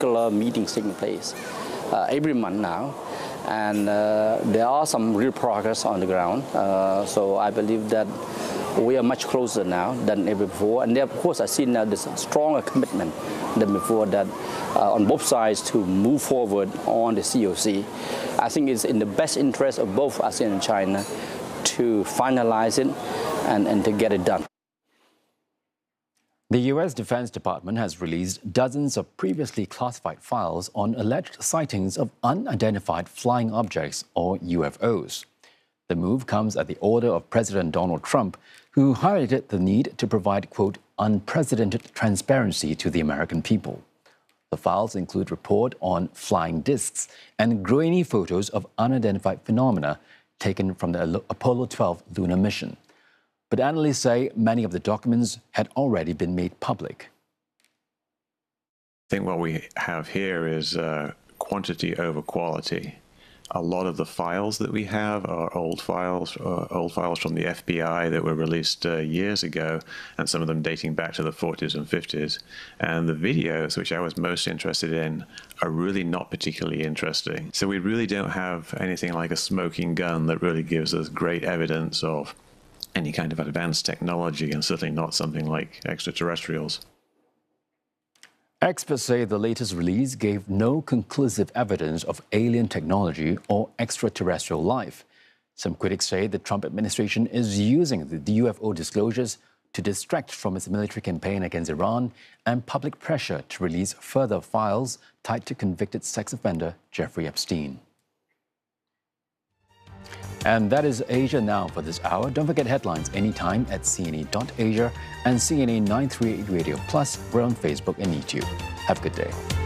regular meetings taking place every month now. And there are some real progress on the ground. So I believe that we are much closer now than ever before. And there, of course, I see now there's a stronger commitment than before that on both sides to move forward on the COC. I think it's in the best interest of both ASEAN and China to finalize it and to get it done. The U.S. Defense Department has released dozens of previously classified files on alleged sightings of unidentified flying objects, or UFOs. The move comes at the order of President Donald Trump, who highlighted the need to provide, quote, unprecedented transparency to the American people. The files include report on flying discs and grainy photos of unidentified phenomena taken from the Apollo 12 lunar mission. But analysts say many of the documents had already been made public. I think what we have here is quantity over quality. A lot of the files that we have are old files from the FBI that were released years ago, and some of them dating back to the 40s and 50s. And the videos, which I was most interested in, are really not particularly interesting. So we really don't have anything like a smoking gun that really gives us great evidence of any kind of advanced technology, and certainly not something like extraterrestrials. Experts say the latest release gave no conclusive evidence of alien technology or extraterrestrial life. Some critics say the Trump administration is using the UFO disclosures to distract from its military campaign against Iran and public pressure to release further files tied to convicted sex offender Jeffrey Epstein. And that is Asia Now for this hour. Don't forget headlines anytime at cne.asia and CNA 938 Radio Plus. We're on Facebook and YouTube. Have a good day.